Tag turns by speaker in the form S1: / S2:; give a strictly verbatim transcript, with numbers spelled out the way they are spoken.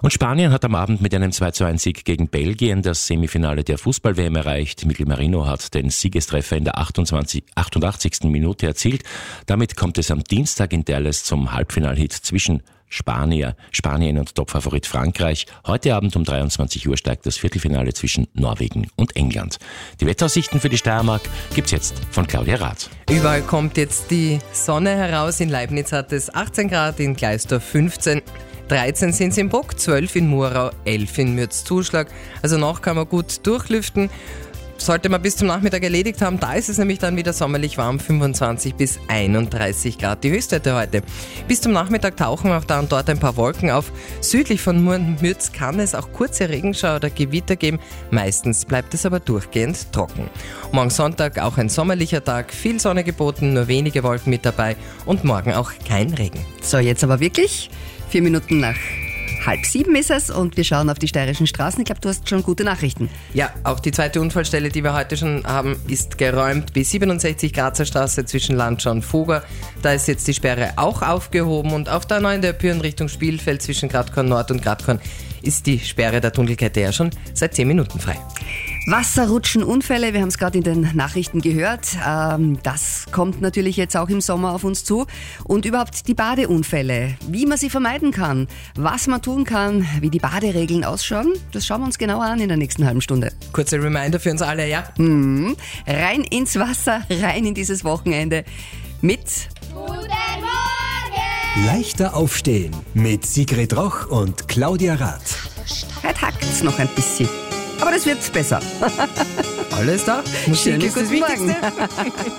S1: Und Spanien hat am Abend mit einem zwei zu eins Sieg gegen Belgien das Semifinale der Fußball-W M erreicht. Miguel Marino hat den Siegestreffer in der achtundachtzigsten Minute erzielt. Damit kommt es am Dienstag in Dallas zum Halbfinalhit zwischen Spanier, Spanien und Topfavorit Frankreich. Heute Abend um dreiundzwanzig Uhr steigt das Viertelfinale zwischen Norwegen und England. Die Wetteraussichten für die Steiermark gibt's jetzt von Claudia Rath.
S2: Überall kommt jetzt die Sonne heraus. In Leibniz hat es achtzehn Grad, in Gleisdorf fünfzehn, dreizehn sind es in Bruck, zwölf in Murau, elf in Mürzzuschlag. Also noch kann man gut durchlüften. Sollte man bis zum Nachmittag erledigt haben, da ist es nämlich dann wieder sommerlich warm, fünfundzwanzig bis einunddreißig Grad, die Höchstwerte heute. Bis zum Nachmittag tauchen auch da und dort ein paar Wolken auf. Südlich von Murren-Mürz kann es auch kurze Regenschauer oder Gewitter geben, meistens bleibt es aber durchgehend trocken. Morgen Sonntag auch ein sommerlicher Tag, viel Sonne geboten, nur wenige Wolken mit dabei und morgen auch kein Regen.
S3: So, jetzt aber wirklich, vier Minuten nach halb sieben ist es und wir schauen auf die steirischen Straßen. Ich glaube, du hast schon gute Nachrichten.
S2: Ja, auch die zweite Unfallstelle, die wir heute schon haben, ist geräumt. B siebenundsechzig Grazer Straße zwischen Landschau und Fugger. Da ist jetzt die Sperre auch aufgehoben und auf der neun der Büren Richtung Spielfeld zwischen Gradkorn Nord und Gradkorn ist die Sperre der Tunnelkette ja schon seit zehn Minuten frei.
S3: Wasserrutschenunfälle, wir haben es gerade in den Nachrichten gehört, ähm, das kommt natürlich jetzt auch im Sommer auf uns zu. Und überhaupt die Badeunfälle, wie man sie vermeiden kann, was man tun kann, wie die Baderegeln ausschauen, das schauen wir uns genauer an in der nächsten halben Stunde.
S2: Kurzer Reminder für uns alle, ja?
S3: Mhm. Rein ins Wasser, rein in dieses Wochenende mit
S4: Guten Morgen!
S5: Leichter aufstehen mit Sigrid Roch und Claudia Rath.
S3: Heute hackt's noch ein bisschen. Aber das wird besser.
S2: Alles da? Musik
S3: Schönen
S2: ist das
S3: guten Morgen.
S2: Wichtigste.